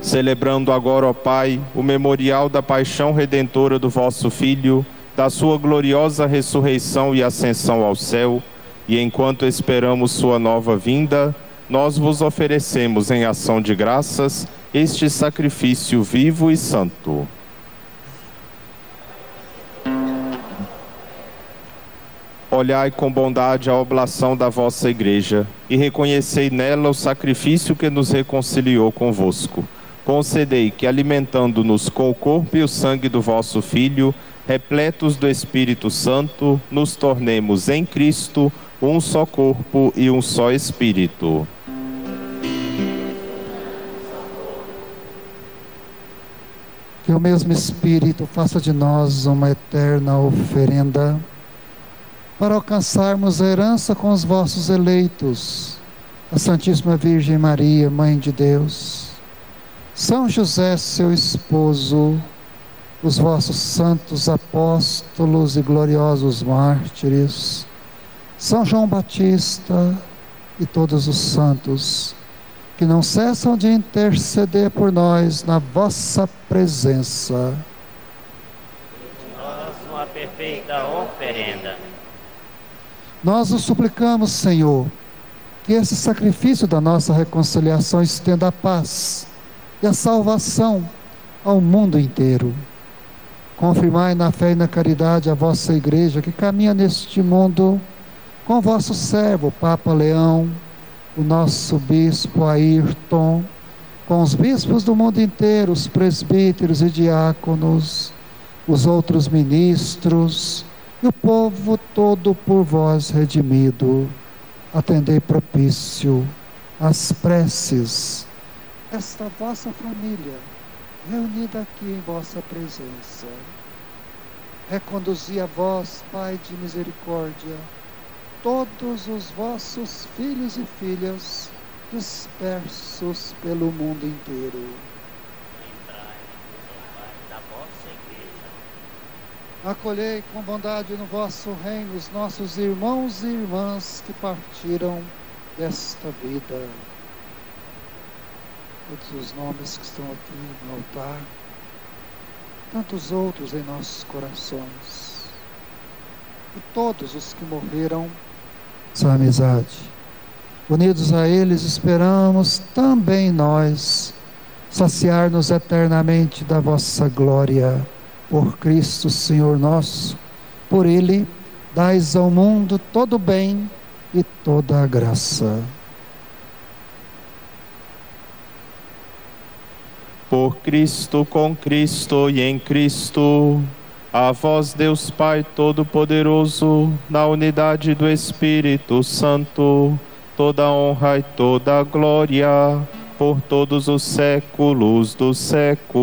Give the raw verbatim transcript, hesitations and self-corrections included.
Celebrando agora, ó Pai, o memorial da paixão redentora do vosso Filho, da sua gloriosa ressurreição e ascensão ao céu, e enquanto esperamos sua nova vinda, nós vos oferecemos em ação de graças este sacrifício vivo e santo. Olhai com bondade a oblação da vossa Igreja e reconhecei nela o sacrifício que nos reconciliou convosco. Concedei que, alimentando-nos com o corpo e o sangue do vosso Filho, repletos do Espírito Santo, nos tornemos em Cristo um só corpo e um só Espírito. Que o mesmo Espírito faça de nós uma eterna oferenda para alcançarmos a herança com os vossos eleitos, a Santíssima Virgem Maria, Mãe de Deus, São José, seu esposo, os vossos santos apóstolos e gloriosos mártires, São João Batista e todos os santos, que não cessam de interceder por nós na vossa presença. De nós uma perfeita oferenda. Nós o suplicamos, Senhor, que esse sacrifício da nossa reconciliação estenda a paz e a salvação ao mundo inteiro. Confirmai na fé e na caridade a vossa Igreja que caminha neste mundo com vosso servo, Papa Leão, o nosso bispo Ayrton, com os bispos do mundo inteiro, os presbíteros e diáconos, os outros ministros e o povo todo por vós redimido. Atendei propício às preces esta vossa família, reunida aqui em vossa presença. Reconduzi a vós, Pai de misericórdia, todos os vossos filhos e filhas dispersos pelo mundo inteiro. Acolhei com bondade no vosso reino os nossos irmãos e irmãs que partiram desta vida. Todos os nomes que estão aqui no altar, tantos outros em nossos corações, e todos os que morreram, sua amizade. Unidos a eles, esperamos também nós saciar-nos eternamente da vossa glória. Por Cristo, Senhor nosso, por Ele, dais ao mundo todo o bem e toda a graça. Por Cristo, com Cristo e em Cristo, a vós, Deus Pai Todo-Poderoso, na unidade do Espírito Santo, toda honra e toda glória, por todos os séculos dos séculos.